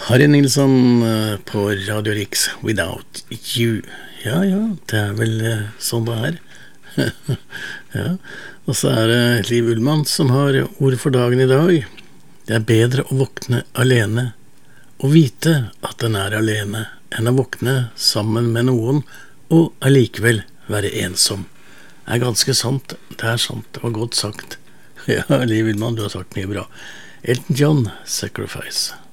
Harry Nilsson på Radio Rix, Without You. Ja, det vel sånn det er. Ja, og så det Liv Ullmann som har ord for dagen i dag. Det bedre å våkne alene, og vite at den alene, enn å våkne sammen med noen, og allikevel være ensom. Det ganske sant, det sant, det var godt sagt. Ja, Liv Ullmann, du har sagt mye bra. Elton John, Sacrifice.